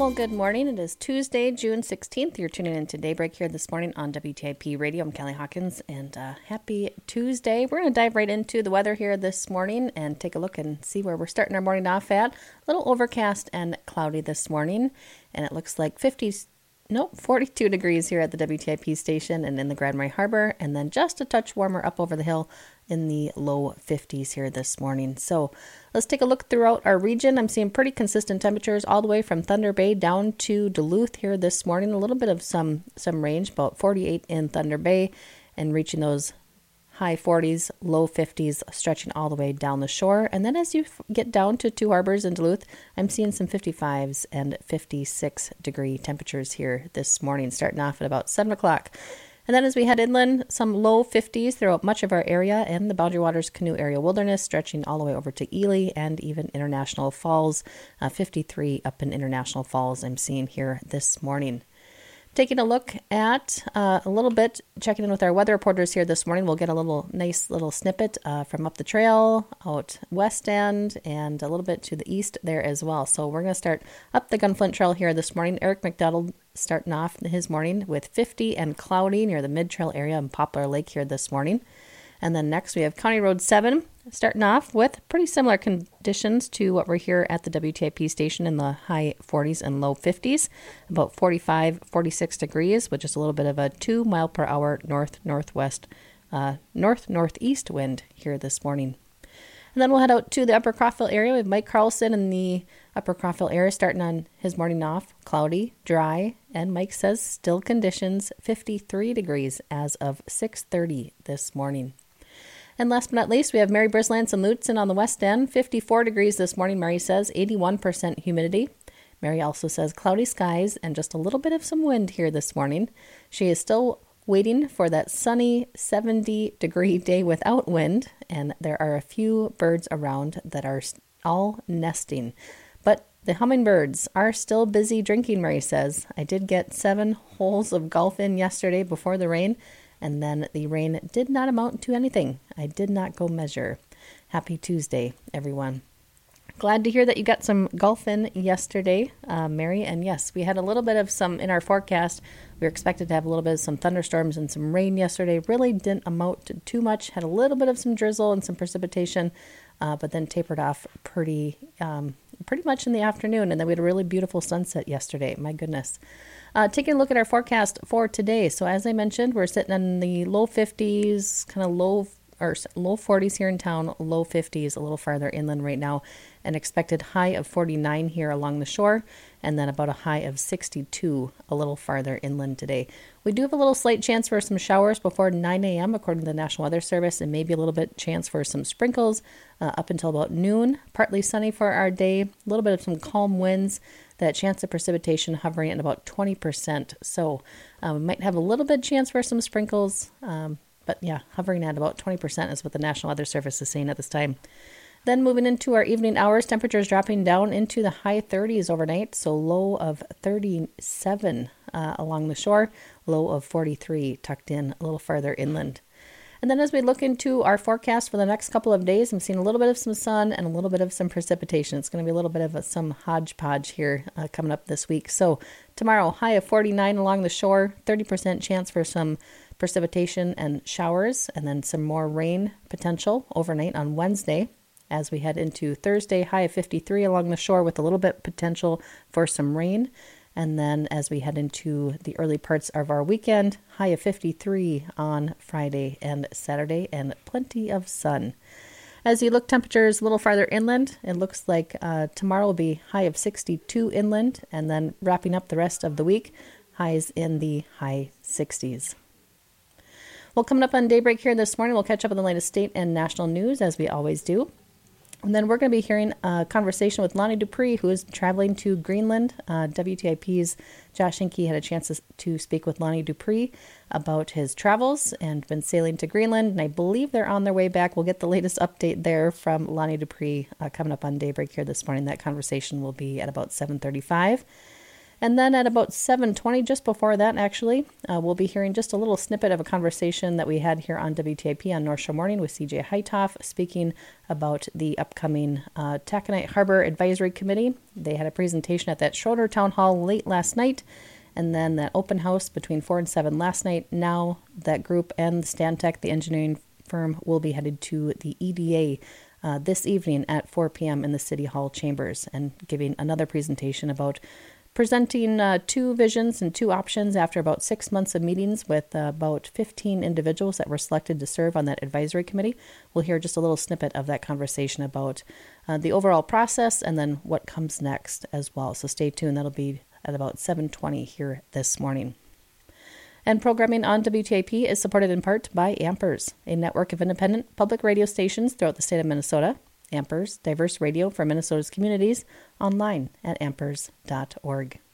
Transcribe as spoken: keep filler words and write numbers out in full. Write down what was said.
Well, good morning. It is Tuesday, June sixteenth. You're tuning in to Daybreak here this morning on W T I P Radio. I'm Kelly Hawkins, and uh, happy Tuesday. We're going to dive right into the weather here this morning and take a look and see where we're starting our morning off at. A little overcast and cloudy this morning, and it looks like fifty, nope, forty-two degrees here at the W T I P station and in the Grand Marais Harbor, and then just a touch warmer up over the hill in the low fifties here this morning. So let's take a look throughout our region. I'm seeing pretty consistent temperatures all the way from Thunder Bay down to Duluth here this morning. A little bit of some some range, about forty-eight in Thunder Bay, and reaching those high forties, low fifties, stretching all the way down the shore. And then as you f- get down to Two Harbors and Duluth, I'm seeing some fifty-fives and fifty-six degree temperatures here this morning, starting off at about seven o'clock. And then as we head inland, some low fifties throughout much of our area and the Boundary Waters Canoe Area Wilderness, stretching all the way over to Ely and even International Falls. Uh, fifty-three up in International Falls I'm seeing here this morning. Taking a look at uh, a little bit, checking in with our weather reporters here this morning. We'll get a little nice little snippet uh, from up the trail, out west end, and a little bit to the east there as well. So we're going to start up the Gunflint Trail here this morning. Eric McDonald starting off his morning with fifty and cloudy near the mid-trail area in Poplar Lake here this morning. And then next we have County Road seven starting off with pretty similar conditions to what we're here at the W T I P station in the high forties and low fifties, about forty-five, forty-six degrees with just a little bit of a two mile per hour north-northwest, uh, north-northeast wind here this morning. And then we'll head out to the Upper Crawford area. We have Mike Carlson in the Upper Crawford area starting on his morning off, cloudy, dry, and Mike says still conditions fifty-three degrees as of six thirty this morning. And last but not least, we have Mary Brislance and Lutzen on the west end, fifty-four degrees this morning, Mary says, eighty-one percent humidity. Mary also says cloudy skies and just a little bit of some wind here this morning. She is still waiting for that sunny seventy degree day without wind, and there are a few birds around that are all nesting. But the hummingbirds are still busy drinking, Mary says. I did get seven holes of golf in yesterday before the rain, and then the rain did not amount to anything. I did not go measure. Happy Tuesday, everyone. Glad to hear that you got some golf in yesterday, uh, Mary. And yes, we had a little bit of some in our forecast. We were expected to have a little bit of some thunderstorms and some rain yesterday. Really didn't amount to too much. Had a little bit of some drizzle and some precipitation, uh, but then tapered off pretty um, pretty much in the afternoon. And then we had a really beautiful sunset yesterday. My goodness. Uh, taking a look at our forecast for today. So as I mentioned, we're sitting in the low fifties, kind of low or low forties here in town, low fifties a little farther inland right now. An expected high of forty-nine here along the shore, and then about a high of sixty-two a little farther inland today. We do have a little slight chance for some showers before nine a.m. according to the National Weather Service, and maybe a little bit chance for some sprinkles uh, up until about noon. Partly sunny for our day, a little bit of some calm winds. That chance of precipitation hovering at about twenty percent. So uh, we might have a little bit chance for some sprinkles, um, but yeah, hovering at about twenty percent is what the National Weather Service is saying at this time. Then moving into our evening hours, temperatures dropping down into the high thirties overnight, so low of thirty-seven uh, along the shore, low of forty-three tucked in a little farther inland. And then as we look into our forecast for the next couple of days, I'm seeing a little bit of some sun and a little bit of some precipitation. It's going to be a little bit of a, some hodgepodge here uh, coming up this week. So tomorrow, high of forty-nine along the shore, thirty percent chance for some precipitation and showers, and then some more rain potential overnight on Wednesday. As we head into Thursday, high of fifty-three along the shore with a little bit potential for some rain. And then as we head into the early parts of our weekend, high of fifty-three on Friday and Saturday, and plenty of sun. As you look temperatures a little farther inland, it looks like uh, tomorrow will be high of sixty-two inland, and then wrapping up the rest of the week, highs in the high sixties. Well, coming up on Daybreak here this morning, we'll catch up on the latest state and national news, as we always do. And then we're going to be hearing a conversation with Lonnie Dupree, who is traveling to Greenland. Uh, W T I P's Josh Hinkie had a chance to speak with Lonnie Dupree about his travels and been sailing to Greenland. And I believe they're on their way back. We'll get the latest update there from Lonnie Dupree uh, coming up on Daybreak here this morning. That conversation will be at about seven thirty-five. And then at about seven twenty, just before that actually, uh, we'll be hearing just a little snippet of a conversation that we had here on W T I P on North Shore Morning with C J Heitoff, speaking about the upcoming uh, Taconite Harbor Advisory Committee. They had a presentation at that Schroeder Town Hall late last night, and then that open house between four and seven last night. Now that group and Stantec, the engineering firm, will be headed to the E D A uh, this evening at four p.m. in the City Hall chambers and giving another presentation about presenting uh, two visions and two options after about six months of meetings with uh, about fifteen individuals that were selected to serve on that advisory committee. We'll hear just a little snippet of that conversation about uh, the overall process and then what comes next as well. So stay tuned. That'll be at about seven twenty here this morning. And programming on W T I P is supported in part by Ampers, a network of independent public radio stations throughout the state of Minnesota. Ampers, diverse radio for Minnesota's communities, online at ampers dot org.